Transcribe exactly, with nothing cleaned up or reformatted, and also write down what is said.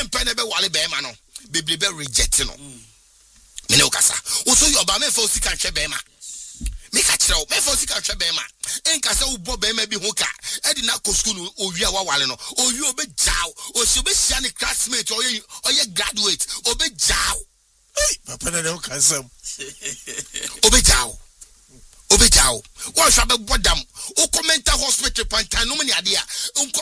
pen be wale be ma no bebre be reject no me ne okasa wo so yo ba me fa sika hwe be ma me ka kire wo me fa sika hwe be ma enka se wo bo be ma bi ho ka e di na ko school owi a wa wale no owi obe jaw o si obe sia ne classmate oye oye graduate obe jaw hey papa na o kasam obe jaw obe jaw wo hwa be bodam o commenta hospital pantan no me ade a